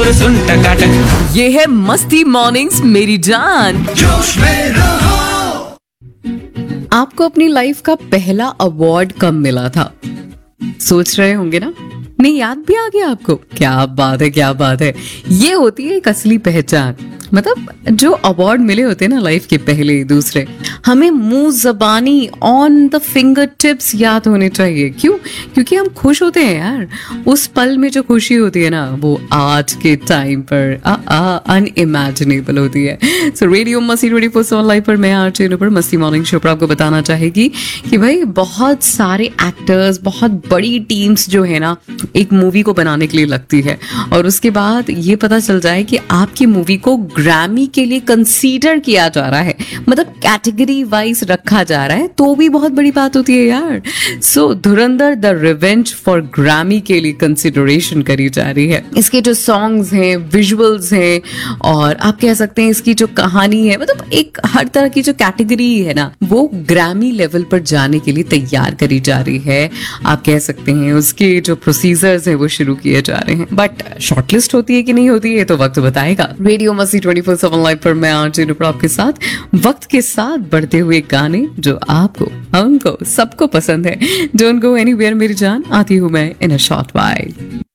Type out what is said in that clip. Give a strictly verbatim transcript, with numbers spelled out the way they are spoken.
तो सुन टकाटक। ये है मस्ती मॉर्निंग्स मेरी जान। जोश में रहो। आपको अपनी लाइफ का पहला अवार्ड कब मिला था? सोच रहे होंगे ना? नहीं याद भी आ गया आपको? क्या बात है, क्या बात है। ये होती है एक असली पहचान। मतलब जो अवार्ड मिले होते हैं ना लाइफ के पहले दूसरे, हमें मुंह जबानी ऑन द फिंगर टिप्स याद होने चाहिए। क्यों? क्योंकि हम खुश होते हैं यार। उस पल में जो खुशी होती है ना, वो आज के टाइम पर अनइमेजिनेबल होती है। सो रेडियो मस्ती ट्वेंटी फोर सेवन लाइव पर मैं आरजे पर मस्ती मॉर्निंग शो पर आपको बताना चाहेगी कि भाई बहुत सारे एक्टर्स, बहुत बड़ी टीम्स जो है ना एक मूवी को बनाने के लिए लगती है, और उसके बाद ये पता चल जाए कि आपकी मूवी को ग्रैमी के लिए कंसीडर किया जा रहा है, मतलब कैटेगरी वाइज रखा जा रहा है, तो भी बहुत बड़ी बात होती है यार। सो धुरंधर द रिवेंज फॉर ग्रैमी के लिए कंसिडरेशन करी जा रही है। इसके जो सॉन्ग्स हैं, विजुअल्स हैं, और आप कह सकते हैं इसकी जो कहानी है, मतलब एक हर तरह की जो कैटेगरी है ना, वो ग्रैमी लेवल पर जाने के लिए तैयार करी जा रही है। आप कह सकते हैं उसके जो प्रोसीजर्स हैं वो शुरू किए जा रहे हैं, बट शॉर्टलिस्ट होती है कि नहीं होती है तो वक्त बताएगा। रेडियो मस्ती ट्वेंटी फोर सेवन लाइव पर मैं आरजे नुपुर आपके साथ वक्त के साथ बढ़ते हुए गाने जो आपको, हमको, सबको पसंद है। डोंट गो एनीवेयर मेरी जान, आती हूँ मैं इन अ शॉर्ट व्हाइल।